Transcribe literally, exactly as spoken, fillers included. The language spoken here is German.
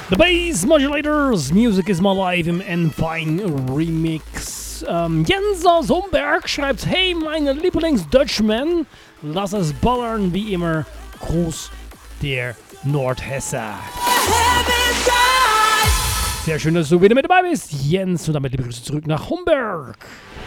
The Bass Modulators, Music is My Life im N-Fine Remix. Ähm, Jens aus Homberg schreibt: Hey, meine Lieblings-Dutchman, lass es ballern wie immer. Gruß, der Nordhesse. Sehr schön, dass du wieder mit dabei bist, Jens. Und damit liebe Grüße zurück nach Homberg.